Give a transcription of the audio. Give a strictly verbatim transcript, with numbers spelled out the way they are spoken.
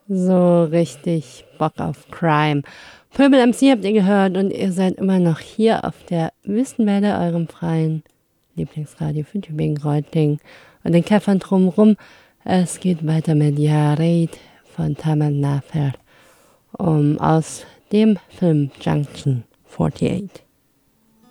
So richtig Bock auf Crime. Pöbel M C habt ihr gehört und ihr seid immer noch hier auf der Wüstenwelle, eurem freien Lieblingsradio für Tübingen-Reutlingen und den Käffern drumherum. Es geht weiter mit Yared von Taman Nafer um, aus dem Film Junction achtundvierzig.